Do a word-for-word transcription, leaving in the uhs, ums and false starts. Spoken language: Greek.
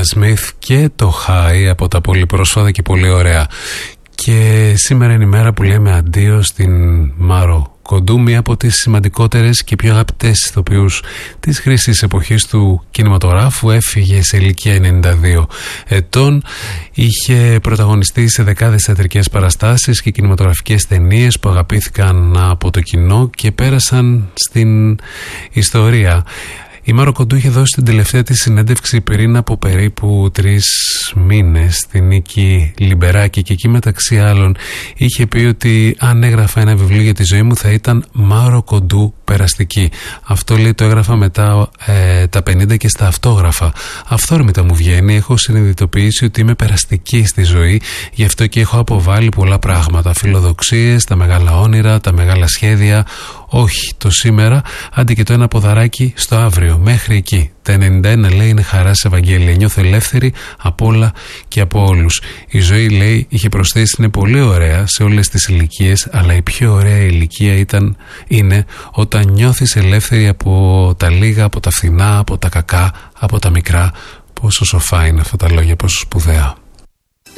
Smith και το High από τα πολύ πρόσφατα και πολύ ωραία. Και σήμερα είναι η μέρα που λέμε αντίο στην Μάρο Κοντού, μία από τις σημαντικότερες και πιο αγαπητές ηθοποιούς της χρήσης εποχής του κινηματογράφου. Έφυγε σε ηλικία ενενήντα δύο ετών. Είχε πρωταγωνιστεί σε δεκάδες θεατρικές παραστάσεις και κινηματογραφικές ταινίες που αγαπήθηκαν από το κοινό και πέρασαν στην ιστορία. Η Μάρο Κοντού είχε δώσει την τελευταία της συνέντευξη πριν από περίπου τρεις μήνες στην Νίκη Λιμπεράκη και εκεί μεταξύ άλλων είχε πει ότι αν έγραφα ένα βιβλίο για τη ζωή μου θα ήταν Μάρο Κοντού περαστική. Αυτό λέει το έγραφα μετά ε, τα πενήντα και στα αυτόγραφα. Αυθόρμητα μου βγαίνει, έχω συνειδητοποιήσει ότι είμαι περαστική στη ζωή, γι' αυτό και έχω αποβάλει πολλά πράγματα. Φιλοδοξίες, τα μεγάλα όνειρα, τα μεγάλα σχέδια. Όχι το σήμερα, άντε και το ένα ποδαράκι στο αύριο. Μέχρι εκεί. Τα ενενήντα ένα λέει είναι χαρά σε Ευαγγέλια. Νιώθω ελεύθερη από όλα και από όλους. Η ζωή, λέει, είχε προσθέσει, είναι πολύ ωραία σε όλες τις ηλικίες, αλλά η πιο ωραία ηλικία ήταν, είναι όταν νιώθεις ελεύθερη από τα λίγα, από τα φθηνά, από τα κακά, από τα μικρά. Πόσο σοφά είναι αυτά τα λόγια, πόσο σπουδαία.